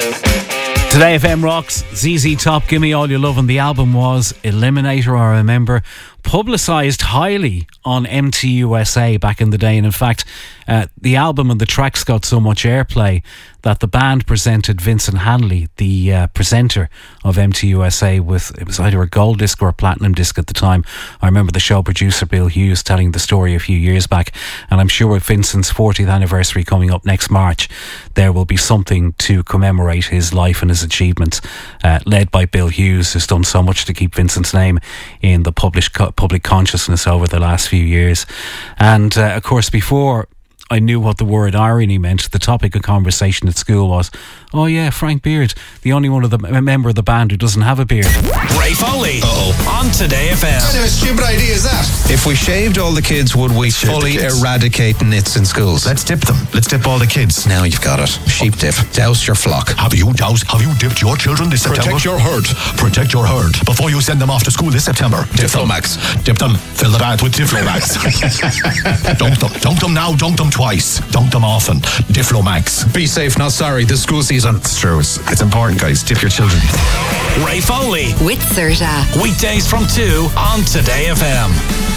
Today FM rocks ZZ Top, Give Me All Your Love, and the album was Eliminator, I remember, publicised highly on MTUSA back in the day. And in fact, the album and the tracks got so much airplay that the band presented Vincent Hanley, the presenter of MTUSA, with, it was either a gold disc or a platinum disc at the time. I remember the show producer Bill Hughes telling the story a few years back, and I'm sure with Vincent's 40th anniversary coming up next March, there will be something to commemorate his life and his achievements, led by Bill Hughes, who's done so much to keep Vincent's name in the public consciousness over the last few years. And of course, before I knew what the word irony meant, the topic of conversation at school was, oh yeah, Frank Beard, the only one of the member of the band who doesn't have a beard. Ray Foley on Today FM. What kind of a stupid idea is that? If we shaved all the kids, would we fully eradicate nits in schools? Let's dip them. Let's dip all the kids. Now you've got it. Sheep dip. Douse your flock. Have you dipped your children this September? Protect your herd. Protect your herd before you send them off to school this September. Diplomax. Dip them. Fill the bath with Diplomax. Dunk them. Dunk them now. Dunk them twice. Dunk them often. Diplomax. Be safe, not sorry. This school season. It's true. It's important, guys. Dip your children. Ray Foley with Serta. Weekdays from 2 on Today FM.